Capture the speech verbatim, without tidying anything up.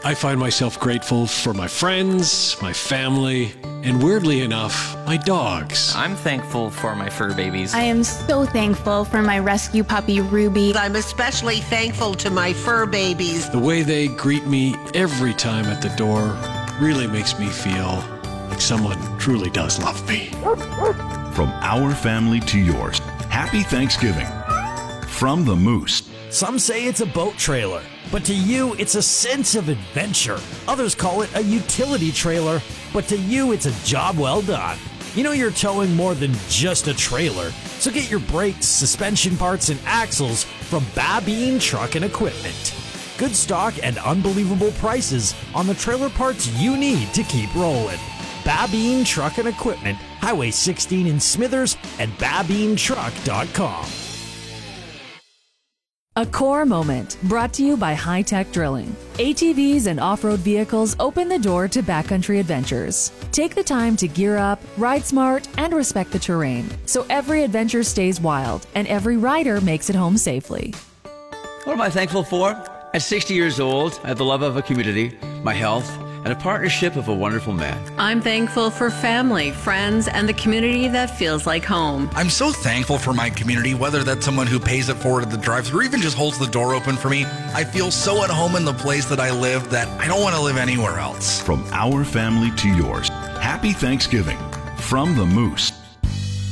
I find myself grateful for my friends, my family, and weirdly enough, my dogs. I'm thankful for my fur babies. I am so thankful for my rescue puppy, Ruby. I'm especially thankful to my fur babies. The way they greet me every time at the door really makes me feel like someone truly does love me. From our family to yours, happy Thanksgiving. From the Moose. Some say it's a boat trailer, but to you, it's a sense of adventure. Others call it a utility trailer, but to you, it's a job well done. You know you're towing more than just a trailer, so get your brakes, suspension parts, and axles from Babine Truck and Equipment. Good stock and unbelievable prices on the trailer parts you need to keep rolling. Babine Truck and Equipment, Highway sixteen in Smithers, and babine truck dot com. A core moment brought to you by High Tech Drilling. A T Vs and off-road vehicles open the door to backcountry adventures. Take the time to gear up, ride smart, and respect the terrain, so every adventure stays wild and every rider makes it home safely. What am I thankful for? At sixty years old, I have the love of a community, my health, and a partnership of a wonderful man. I'm thankful for family, friends, and the community that feels like home. I'm so thankful for my community, whether that's someone who pays it forward at the drive-thru or even just holds the door open for me. I feel so at home in the place that I live that I don't want to live anywhere else. From our family to yours, happy Thanksgiving. From the Moose.